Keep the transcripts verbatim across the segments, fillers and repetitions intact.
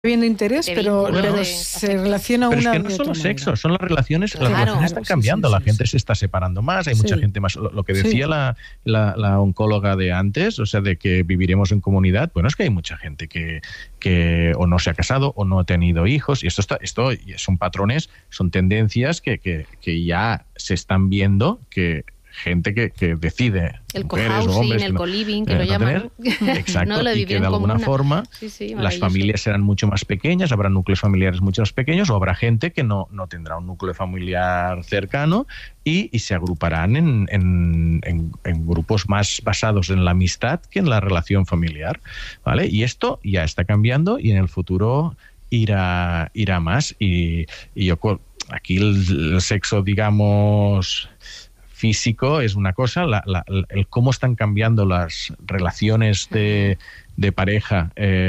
habiendo interés, de pero, vínculo, pero de se afecto. relaciona Pero una es que no de son otra los manera. sexos, son las relaciones, Claro, las relaciones claro, están sí, cambiando, sí, la sí, gente sí. se está separando más, hay mucha Sí. gente más. Lo, lo que Sí. decía la, la, la oncóloga de antes, o sea, de que viviremos en comunidad, bueno, es que hay mucha gente que, que o no se ha casado o no ha tenido hijos, y esto está, esto son patrones, son tendencias que, que, que ya se están viendo, que gente que, que decide, El mujeres o cohousing, hombres, el no, co-living, que eh, lo no llaman. tener, exacto, No, lo de y vivir que en de alguna comuna. forma Sí, sí, las maravilloso. familias serán mucho más pequeñas, habrá núcleos familiares mucho más pequeños, o habrá gente que no, no tendrá un núcleo familiar cercano y, y se agruparán en, en, en, en grupos más basados en la amistad que en la relación familiar, ¿vale? Y esto ya está cambiando y en el futuro irá, irá más. Y, y yo aquí el, el sexo, digamos, físico es una cosa, la, la, el cómo están cambiando las relaciones de, de pareja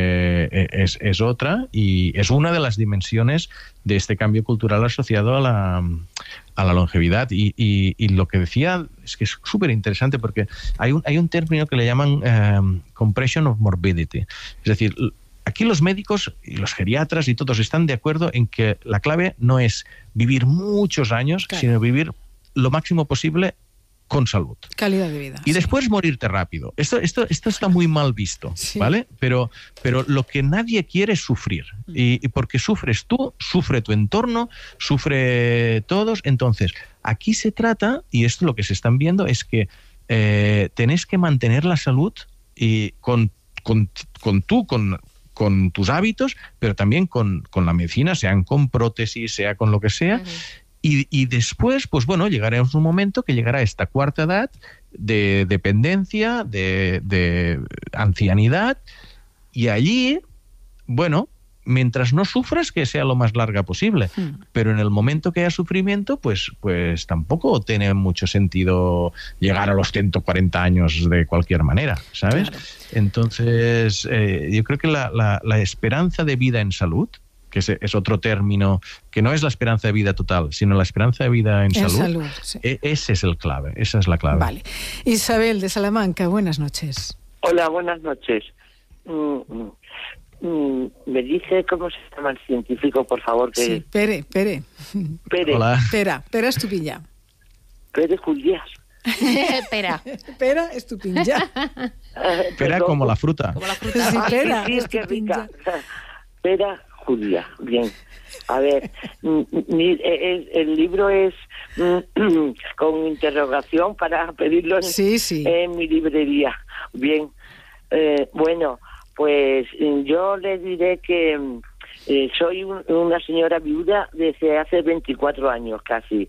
eh, es, es otra, y es una de las dimensiones de este cambio cultural asociado a la, a la longevidad. Y, y, y lo que decía es que es súper interesante, porque hay un, hay un término que le llaman eh, compression of morbidity, es decir, aquí los médicos y los geriatras y todos están de acuerdo en que la clave no es vivir muchos años, claro, sino vivir lo máximo posible con salud. Calidad de vida. Y sí. después morirte rápido. Esto, esto, esto está muy mal visto, sí. ¿vale? Pero, pero lo que nadie quiere es sufrir. Mm. Y, y porque sufres tú, sufre tu entorno, sufre todos. Entonces, aquí se trata, y esto lo que se están viendo, es que eh, tenés que mantener la salud y con, con, con tú, con... con tus hábitos, pero también con, con la medicina, sean con prótesis, sea con lo que sea. Uh-huh. Y, y después, pues bueno, llegaremos a un momento que llegará esta cuarta edad de dependencia, de, de ancianidad, y allí, bueno, mientras no sufras, que sea lo más larga posible. Hmm. Pero en el momento que haya sufrimiento, pues, pues tampoco tiene mucho sentido llegar a los ciento cuarenta años de cualquier manera, ¿sabes? Claro. Entonces, eh, yo creo que la, la, la esperanza de vida en salud, que es, es otro término, que no es la esperanza de vida total, sino la esperanza de vida en, en salud, salud sí. e- ese es el clave, esa es la clave. Vale. Isabel, de Salamanca, buenas noches. Hola, buenas noches. Mm, mm, ¿Me dice cómo se llama el científico, por favor? Que... Sí, Pere, Pere. Pere. Hola. Pera, Pera Estupiñán. Pere Juliás. Pera. Pera Estupiñán. Uh, Pera como la fruta. Como la fruta. Sí, pera. Sí, sí, qué rica. Pera Julia, bien. A ver, mi, el, el libro es con interrogación para pedirlo en, sí, sí. en mi librería. Bien, eh, bueno, pues yo le diré que eh, soy un, una señora viuda desde hace veinticuatro años casi,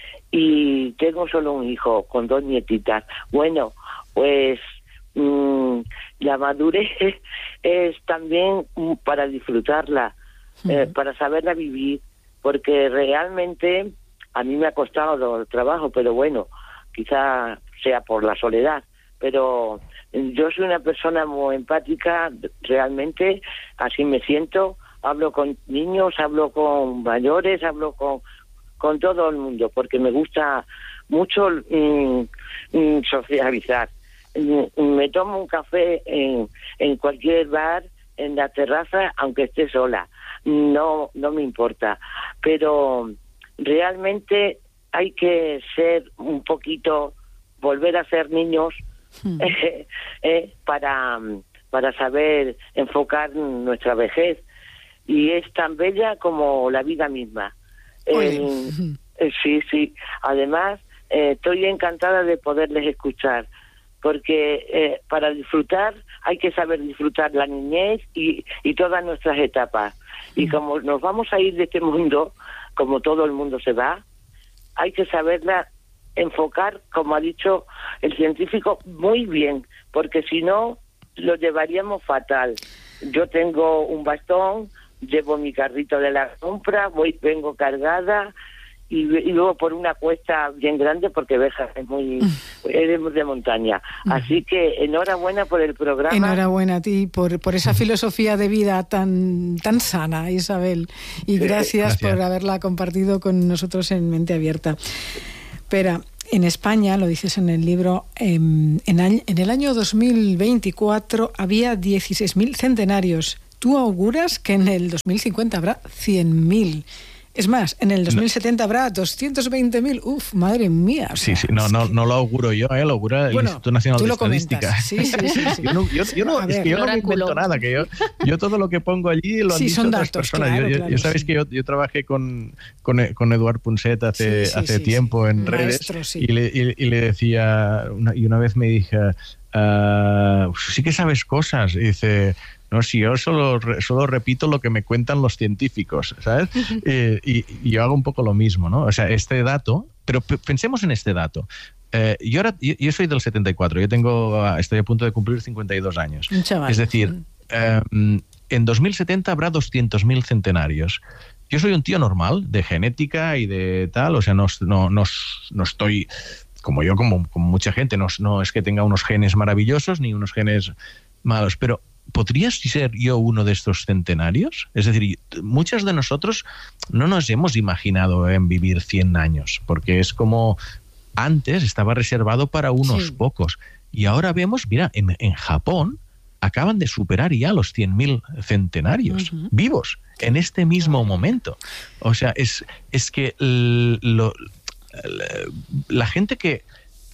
y tengo solo un hijo con dos nietitas. Bueno, pues mmm, la madurez es también para disfrutarla, eh, uh-huh. para saberla vivir, porque realmente a mí me ha costado el trabajo, pero bueno, quizá sea por la soledad, pero yo soy una persona muy empática, realmente así me siento, hablo con niños, hablo con mayores, hablo con, con todo el mundo, porque me gusta mucho mm, mm, socializar. Me tomo un café en, en cualquier bar, en la terraza, aunque esté sola, no no me importa, pero realmente hay que ser un poquito, volver a ser niños hmm. eh, eh, para, para saber enfocar nuestra vejez, y es tan bella como la vida misma. Eh, eh, sí, sí, además eh, estoy encantada de poderles escuchar, porque eh, para disfrutar hay que saber disfrutar la niñez y, y todas nuestras etapas. Y como nos vamos a ir de este mundo, como todo el mundo se va, hay que saberla enfocar, como ha dicho el científico, muy bien, porque si no, lo llevaríamos fatal. Yo tengo un bastón, llevo mi carrito de la compra, voy, vengo cargada, y, y luego por una cuesta bien grande, porque Béjar es muy es de montaña. Así que enhorabuena por el programa. Enhorabuena a ti por, por esa filosofía de vida tan, tan sana, Isabel. Y gracias, gracias por haberla compartido con nosotros en Mente Abierta. Pero en España, lo dices en el libro, en, en, en el año dos mil veinticuatro había dieciséis mil centenarios tú auguras que en el dos mil cincuenta habrá cien mil. Es más, en el dos mil setenta no. habrá doscientos veinte mil. Uf, madre mía. O sea, sí, sí, no, no, no lo auguro yo, eh, lo augura el bueno, Instituto Nacional de Estadística. Sí, sí, sí, sí. Yo no, yo, yo no, es ver, que yo no me invento nada, que yo, yo todo lo que pongo allí lo han sí, dicho otras datos, personas. Claro, yo, claro, yo sabéis sí. que yo, yo trabajé con, con, con Eduard Punset hace, sí, sí, hace sí, tiempo sí. en Maestro, redes sí. y, le, y, y le decía, una, y una vez me dije, uh, sí que sabes cosas, y dice... No, si yo solo, solo repito lo que me cuentan los científicos, ¿sabes? eh, y, y yo hago un poco lo mismo, ¿no? O sea, este dato, pero pensemos en este dato. Eh, yo, ahora, yo, yo soy del setenta y cuatro, yo tengo, estoy a punto de cumplir cincuenta y dos años. Chaval. Es decir, eh, en dos mil setenta habrá doscientos mil centenarios. Yo soy un tío normal, de genética y de tal, o sea, no, no, no, no estoy... Como yo, como, como mucha gente, no, no es que tenga unos genes maravillosos ni unos genes malos, pero ¿podría ser yo uno de estos centenarios? Es decir, muchos de nosotros no nos hemos imaginado en vivir cien años, porque es como antes estaba reservado para unos sí. pocos. Y ahora vemos, mira, en, en Japón acaban de superar ya los cien mil centenarios uh-huh. vivos en este mismo momento. O sea, es, es que lo, la gente que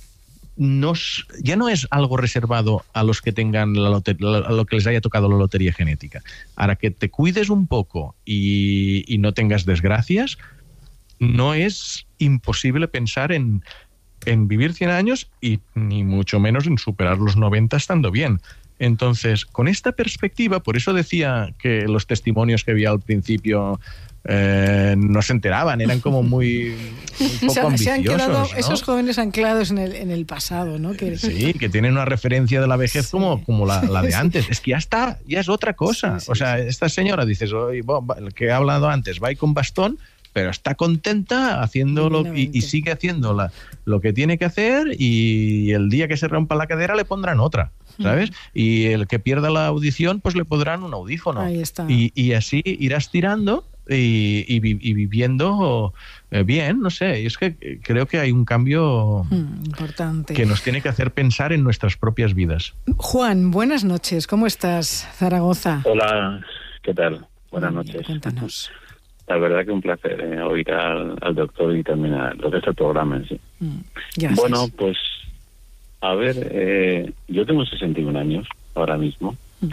Nos, ya no es algo reservado a los que tengan la lotería, a lo que les haya tocado la lotería genética. Ahora que te cuides un poco y, y no tengas desgracias, no es imposible pensar en, en vivir cien años y ni mucho menos en superar los noventa estando bien. Entonces, con esta perspectiva, por eso decía que los testimonios que había al principio eh, no se enteraban, eran como muy, muy poco se, ambiciosos. Se han quedado, ¿no? Esos jóvenes anclados en el, en el pasado, ¿no? Que... Sí, que tienen una referencia de la vejez sí. como, como la, la de antes. Sí. Es que ya está, ya es otra cosa. Sí, sí, o sea, esta señora, dices, oye, el que he hablado antes, va ahí con bastón, pero está contenta haciéndolo y, y sigue haciendo la, lo que tiene que hacer, y el día que se rompa la cadera le pondrán otra, ¿sabes? Y el que pierda la audición, pues le pondrán un audífono. Ahí está. Y, y así irás tirando y, y, y viviendo bien, no sé. Y es que creo que hay un cambio mm, importante que nos tiene que hacer pensar en nuestras propias vidas. Juan, buenas noches. ¿Cómo estás, Zaragoza? Hola, ¿qué tal? Buenas Muy noches. Bien, cuéntanos. La verdad que un placer eh, oír al, al doctor y también a lo que es el programa en sí. Mm, bueno, pues, a ver, eh, yo tengo sesenta y un años ahora mismo mm.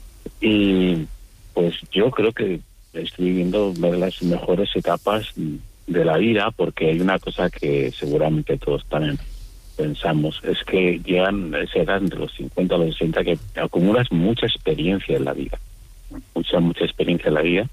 y pues yo creo que estoy viviendo las mejores etapas de la vida, porque hay una cosa que seguramente todos también pensamos, es que llegan a esa edad entre los cincuenta a los sesenta que acumulas mucha experiencia en la vida, mucha, mucha experiencia en la vida.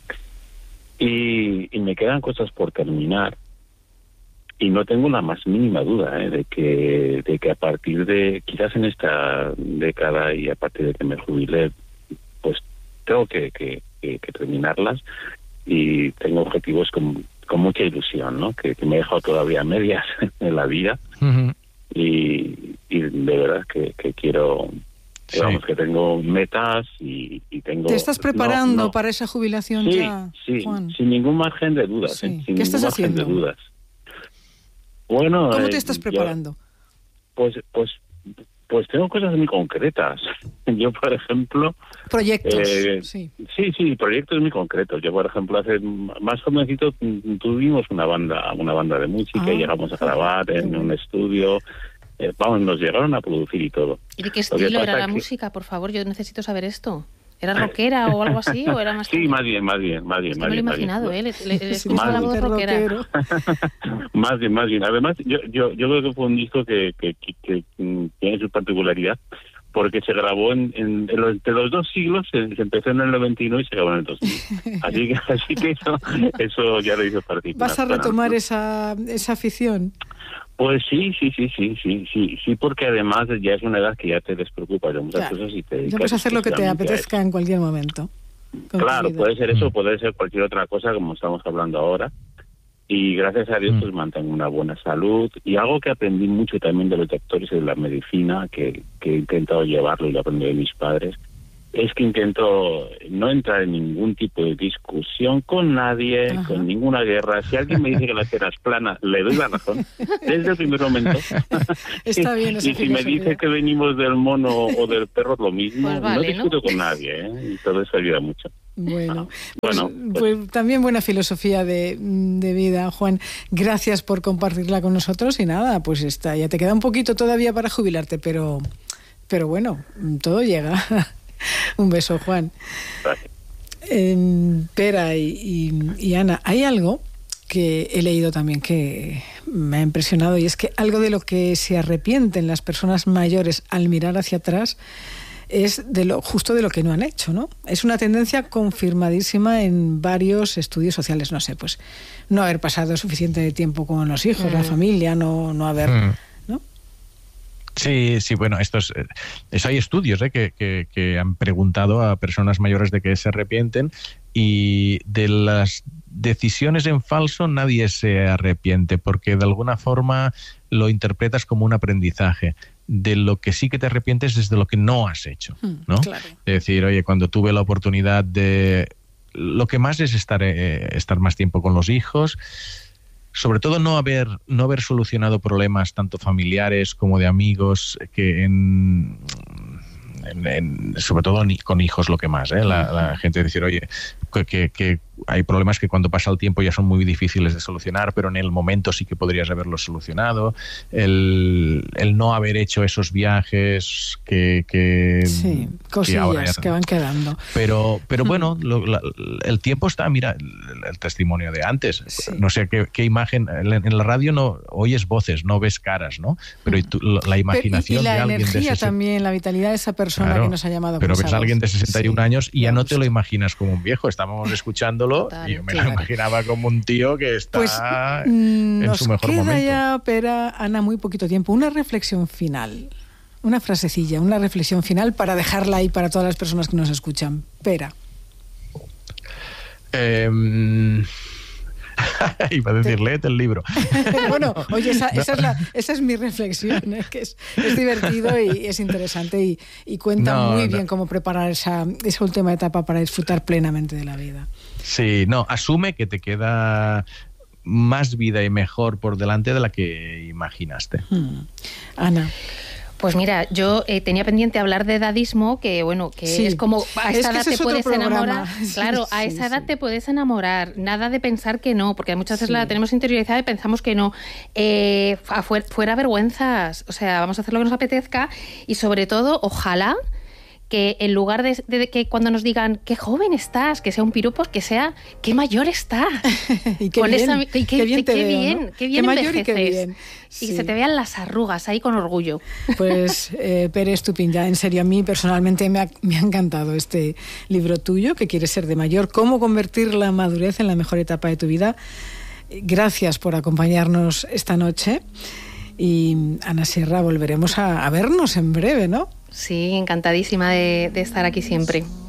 Y, y me quedan cosas por terminar y no tengo la más mínima duda ¿eh? de que de que a partir de quizás en esta década y a partir de que me jubile, pues tengo que, que, que, que terminarlas, y tengo objetivos con, con mucha ilusión, ¿no? Que, que me he dejado todavía medias en la vida. Uh-huh. y, y de verdad que, que quiero... Digamos sí. que tengo metas y, y tengo... ¿Te estás preparando no, no. para esa jubilación sí, ya, sí, Juan? Sin ningún margen de dudas. Sí. ¿eh? Sin ¿Qué estás margen haciendo? De dudas. Bueno, ¿Cómo eh, te estás preparando? Yo, pues, pues, pues tengo cosas muy concretas. Yo, por ejemplo... Proyectos, eh, sí. Sí, sí, proyectos muy concretos. Yo, por ejemplo, hace más jovencito tuvimos una banda, una banda de música, ah, y llegamos a grabar en un estudio... Eh, vamos, nos llegaron a producir y todo. ¿Y de qué estilo era la que... música? Por favor, yo necesito saber esto. ¿Era rockera o algo así? ¿O era más sí, más bien, más bien, más bien. Es que más me lo he imaginado, ¿eh? Le, le, le escucho la voz rockera. más bien, más bien. Además, yo, yo, yo creo que fue un disco que, que, que, que tiene su particularidad, porque se grabó en, en, en los, entre los dos siglos, se, se empezó en el noventa y nueve y se acabó en el dos mil. Así que, así que eso, eso ya lo hizo particular. ¿Vas a retomar esa, esa afición? Pues sí, sí, sí, sí, sí, sí, sí, porque además ya es una edad que ya te despreocupas de muchas claro. cosas y te dedicas. Ya puedes hacer lo que te apetezca en cualquier momento. Claro, puede ser eso, puede ser cualquier otra cosa, como estamos hablando ahora. Y gracias a Dios, pues mantengo una buena salud. Y algo que aprendí mucho también de los doctores y de la medicina, que, que he intentado llevarlo y lo aprendí de mis padres, es que intento no entrar en ningún tipo de discusión con nadie, Ajá. con ninguna guerra. Si alguien me dice que la Tierra es plana, le doy la razón desde el primer momento. Está bien esa y si me dice que venimos del mono o del perro, lo mismo. Pues vale, no discuto ¿no? con nadie, ¿eh? Y todo eso ayuda mucho. Bueno, ah, pues, bueno pues, pues también buena filosofía de, de vida, Juan. Gracias por compartirla con nosotros y nada, pues está, ya te queda un poquito todavía para jubilarte, pero, pero bueno, todo llega. Un beso, Juan. Gracias. Eh, Pera y, y, y Ana, hay algo que he leído también que me ha impresionado y es que algo de lo que se arrepienten las personas mayores al mirar hacia atrás es de lo justo de lo que no han hecho, ¿no? Es una tendencia confirmadísima en varios estudios sociales, no sé, pues no haber pasado suficiente tiempo con los hijos, mm. la familia, no, no haber... Mm. Sí, sí, bueno, estos, eso hay estudios ¿eh? que, que, que han preguntado a personas mayores de que se arrepienten y de las decisiones en falso nadie se arrepiente porque de alguna forma lo interpretas como un aprendizaje. De lo que sí que te arrepientes es de lo que no has hecho, ¿no? Claro. Es decir, oye, cuando tuve la oportunidad de... Lo que más es estar, eh, estar más tiempo con los hijos, sobre todo no haber no haber solucionado problemas tanto familiares como de amigos que en, en, en sobre todo con hijos lo que más ¿eh? la, la gente decir oye que, que hay problemas que cuando pasa el tiempo ya son muy difíciles de solucionar, pero en el momento sí que podrías haberlos solucionado. El, el no haber hecho esos viajes que... que sí, cosillas que, ahora ya, que van quedando. Pero, pero bueno, lo, la, el tiempo está, mira, el, el testimonio de antes. Sí. No sé qué, qué imagen, en, en la radio no oyes voces, no ves caras, ¿no? Pero y tú, la imaginación pero, y, y la de alguien energía de sesenta también, la vitalidad de esa persona claro, que nos ha llamado. Pero ves a alguien de sesenta y un sí, años y ya no te lo imaginas como un viejo. Estábamos escuchándolo Total, y yo me claro. lo imaginaba como un tío que está pues, en su mejor queda momento. Ya, Pera, Ana, muy poquito tiempo. Una reflexión final, una frasecilla, una reflexión final para dejarla ahí para todas las personas que nos escuchan. Pera. Eh, iba a decir, léete el libro. Bueno, oye, esa, esa, es, la, esa es mi reflexión, ¿eh? Que es, es divertido y es interesante y, y cuenta no, muy no. bien cómo preparar esa, esa última etapa para disfrutar plenamente de la vida. Sí, no, asume que te queda más vida y mejor por delante de la que imaginaste. Hmm. Ana. Pues mira, yo eh, tenía pendiente hablar de edadismo, que bueno, que sí. es como a esa edad te puedes enamorar. Claro, a esa edad te puedes enamorar. Nada de pensar que no, porque muchas veces sí. la tenemos interiorizada y pensamos que no. Eh, fuera, fuera vergüenzas. O sea, vamos a hacer lo que nos apetezca y sobre todo, ojalá que en lugar de, de, de que cuando nos digan qué joven estás, que sea un piropo, que sea qué mayor estás. y qué Con bien, esa, qué, qué bien, te qué veo, bien, ¿no? qué bien qué mayor envejeces. Y qué bien. Sí. Y se te vean las arrugas ahí con orgullo. Pues, eh, Pere Estupinja, en serio, a mí personalmente me ha, me ha encantado este libro tuyo, que quieres ser de mayor, cómo convertir la madurez en la mejor etapa de tu vida. Gracias por acompañarnos esta noche. Y, Ana Sierra, volveremos a, a vernos en breve, ¿no? Sí, encantadísima de, de estar aquí siempre.